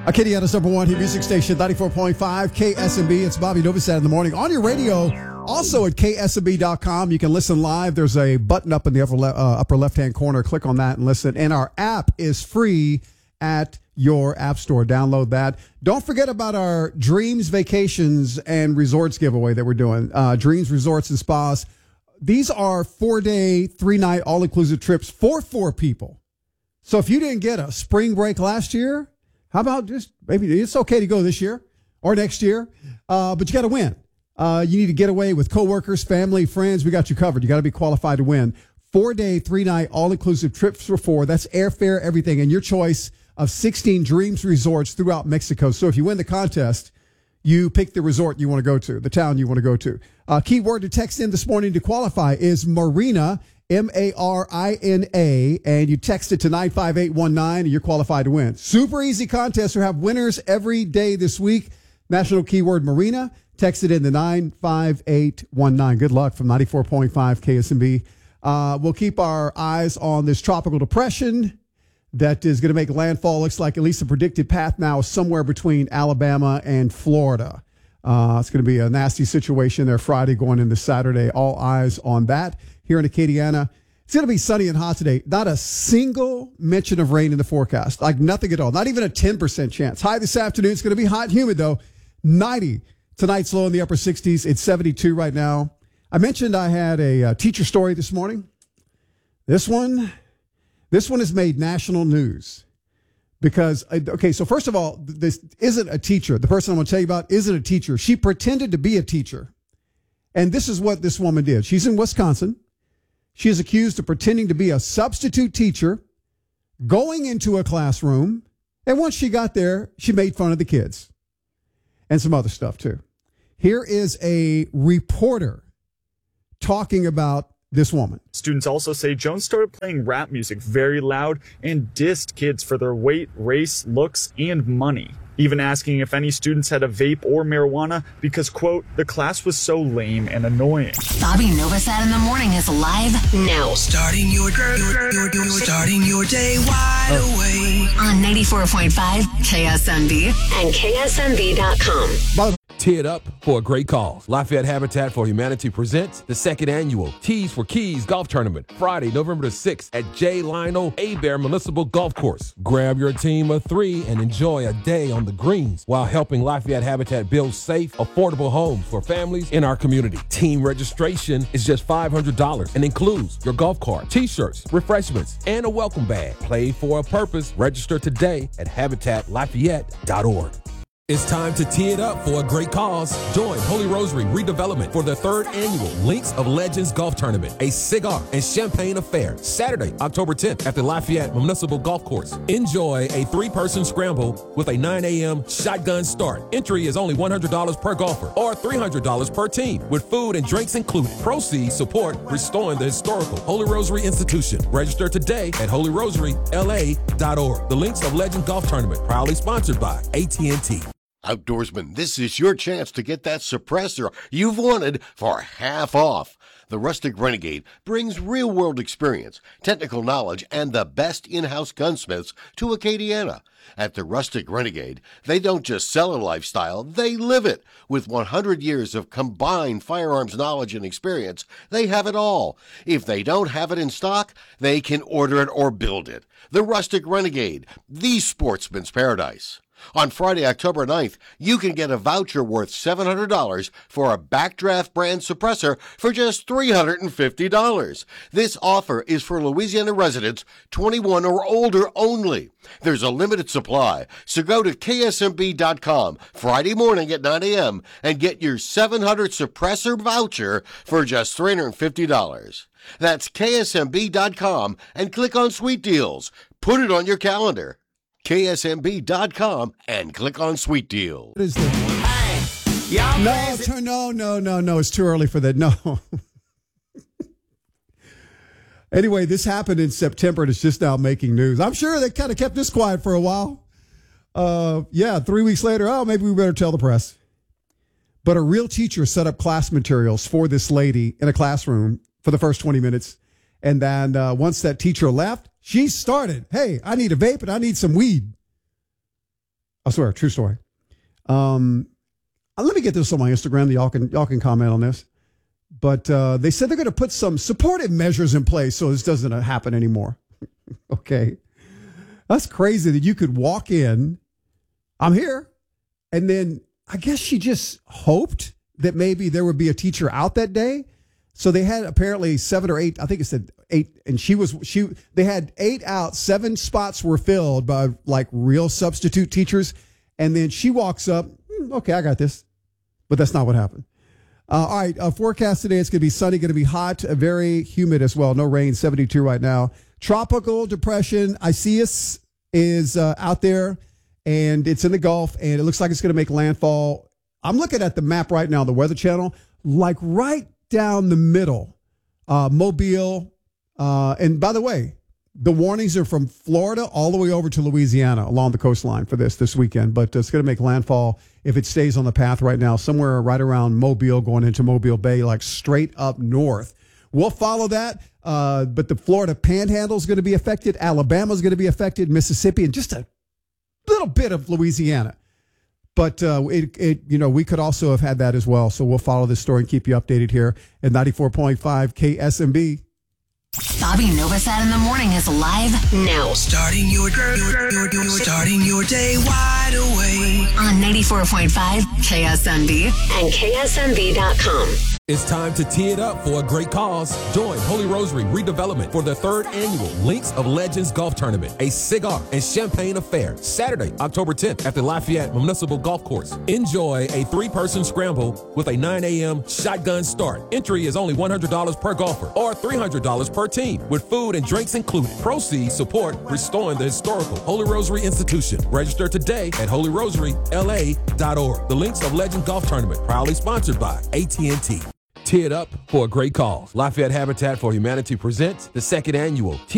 Acadiana's number one hit music station, 94.5 KSMB. It's Bobby Novosad in the morning. On your radio, also at ksmb.com. You can listen live. There's a button up in the upper left-hand corner. Click on that and listen. And our app is free at your app store. Download that. Don't forget about our Dreams Vacations and Resorts giveaway that we're doing. Dreams Resorts and Spas. These are 4-day, 3-night, all-inclusive trips for 4 people. So if you didn't get a spring break last year, how about just maybe it's okay to go this year or next year, but you got to win. You need to get away with coworkers, family, friends. We got you covered. You got to be qualified to win. 4-day, 3-night, all-inclusive trips for 4. That's airfare, everything, and your choice of 16 Dreams Resorts throughout Mexico. So if you win the contest, you pick the resort you want to go to, the town you want to go to. Keyword to text in this morning to qualify is Marina, Marina, and you text it to 95819 and you're qualified to win. Super easy contest. We have winners every day this week. National keyword Marina. Text it in to 95819. Good luck from 94.5 KSMB. We'll keep our eyes on this tropical depression that is going to make landfall. Looks like at least the predicted path now is somewhere between Alabama and Florida. It's going to be a nasty situation there Friday going into Saturday. All eyes on that. Here in Acadiana, it's going to be sunny and hot today. Not a single mention of rain in the forecast. Like nothing at all. Not even a 10% chance. High this afternoon. It's going to be hot and humid, though. 90. Tonight's low in the upper 60s. It's 72 right now. I mentioned I had a teacher story this morning. This one has made national news. Because, okay, so first of all, this isn't a teacher. The person I'm going to tell you about isn't a teacher. She pretended to be a teacher. And this is what this woman did. She's in Wisconsin. She is accused of pretending to be a substitute teacher, going into a classroom, and once she got there, she made fun of the kids and some other stuff, too. Here is a reporter talking about this woman. Students also say Jones started playing rap music very loud and dissed kids for their weight, race, looks, and money. Even asking if any students had a vape or marijuana because, quote, the class was so lame and annoying. Bobby Novosad in the morning is live now. Starting your day wide awake. On 94.5 KSMB and KSMB.com. Tee it up for a great cause. Lafayette Habitat for Humanity presents the second annual Tees for Keys Golf Tournament, Friday, November the 6th at J. Lionel Hebert Municipal Golf Course. Grab your team of 3 and enjoy a day on the greens while helping Lafayette Habitat build safe, affordable homes for families in our community. Team registration is just $500 and includes your golf cart, t-shirts, refreshments, and a welcome bag. Play for a purpose. Register today at habitatlafayette.org. It's time to tee it up for a great cause. Join Holy Rosary Redevelopment for the 3rd annual Links of Legends Golf Tournament, a cigar and champagne affair, Saturday, October 10th at the Lafayette Municipal Golf Course. Enjoy a 3-person scramble with a 9 a.m. shotgun start. Entry is only $100 per golfer or $300 per team with food and drinks included. Proceeds support restoring the historical Holy Rosary Institution. Register today at holyrosary.la.org. The Links of Legends Golf Tournament, proudly sponsored by AT&T. Outdoorsman, this is your chance to get that suppressor you've wanted for half off. The Rustic Renegade brings real-world experience, technical knowledge, and the best in-house gunsmiths to Acadiana. At the Rustic Renegade, they don't just sell a lifestyle, they live it. With 100 years of combined firearms knowledge and experience, they have it all. If they don't have it in stock, they can order it or build it. The Rustic Renegade, the sportsman's paradise. On Friday, October 9th, you can get a voucher worth $700 for a Backdraft brand suppressor for just $350. This offer is for Louisiana residents 21 or older only. There's a limited supply, so go to ksmb.com Friday morning at 9 a.m. and get your 700 suppressor voucher for just $350. That's ksmb.com and click on Sweet Deals. Put it on your calendar. KSMB.com and click on Sweet Deal. What is that? No. It's too early for that. No. Anyway, this happened in September and it's just now making news. I'm sure they kind of kept this quiet for a while. 3 weeks later, maybe we better tell the press. But a real teacher set up class materials for this lady in a classroom for the first 20 minutes. And then once that teacher left, she started, hey, I need a vape and I need some weed. I swear, true story. Let me get this on my Instagram. Y'all can comment on this. But they said they're going to put some supportive measures in place so this doesn't happen anymore. Okay. That's crazy that you could walk in, I'm here, and then I guess she just hoped that maybe there would be a teacher out that day. So they had apparently 7 or 8, I think it said 8, and they had 8 out, 7 spots were filled by like real substitute teachers. And then she walks up, okay, I got this. But that's not what happened. All right, forecast today, it's going to be sunny, going to be hot, very humid as well. No rain, 72 right now. Tropical depression, Isaias, is out there, and it's in the Gulf, and it looks like it's going to make landfall. I'm looking at the map right now, the Weather Channel, like right down the middle, Mobile. And by the way, the warnings are from Florida all the way over to Louisiana along the coastline for this weekend. But it's going to make landfall if it stays on the path right now, somewhere right around Mobile, going into Mobile Bay, like straight up north. We'll follow that. But the Florida Panhandle is going to be affected. Alabama is going to be affected. Mississippi, and just a little bit of Louisiana. But we could also have had that as well. So we'll follow this story and keep you updated here at 94.5 KSMB. Bobby Novosad in the morning is live now. Starting your day wide awake on 94.5 KSMB and KSMB.com. It's time to tee it up for a great cause. Join Holy Rosary Redevelopment for the 3rd annual Links of Legends Golf Tournament, a cigar and champagne affair, Saturday, October 10th at the Lafayette Municipal Golf Course. Enjoy a 3-person scramble with a 9 a.m. shotgun start. Entry is only $100 per golfer or $300 per team, with food and drinks included. Proceeds support restoring the historical Holy Rosary Institution. Register today at holyrosary.la.org. The Links of Legends Golf Tournament, proudly sponsored by AT&T. Tee it up for a great cause. Lafayette Habitat for Humanity presents the 2nd annual